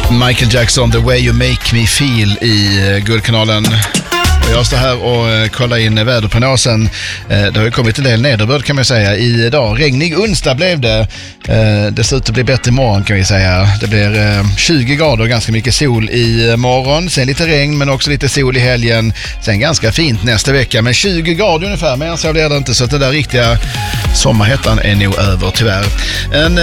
Michael Jackson, The Way You Make Me Feel i Guldkanalen. Och jag står här och kollar in väderprognosen. Det har ju kommit en del nederbörd kan man säga. Idag, regnig onsdag blev det. Det ser ut att bli bättre imorgon kan vi säga. Det blir 20 grader och ganska mycket sol i morgon. Sen lite regn men också lite sol i helgen. Sen ganska fint nästa vecka. Men 20 grader ungefär, men så blir det inte. Så att det där riktiga sommarhettan är nog över tyvärr. En